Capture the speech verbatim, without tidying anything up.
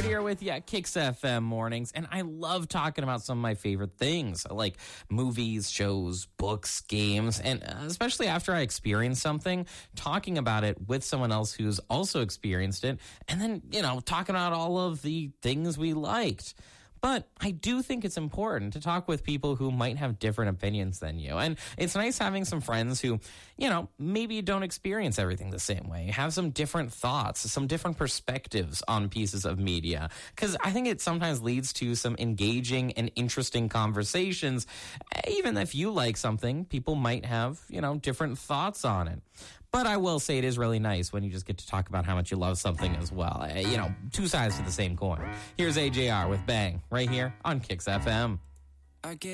Jared here with you at Kicks F M Mornings, and I love talking about some of my favorite things, like movies, shows, books, games, and especially after I experience something, talking about it with someone else who's also experienced it, and then, you know, talking about all of the things we liked. But I do think it's important to talk with people who might have different opinions than you. And it's nice having some friends who, you know, maybe don't experience everything the same way, have some different thoughts, some different perspectives on pieces of media. Because I think it sometimes leads to some engaging and interesting conversations. Even if you like something, people might have, you know, different thoughts on it. But I will say it is really nice when you just get to talk about how much you love something as well. Uh, you know, two sides to the same coin. Here's A J R with Bang right here on Kicks F M. I get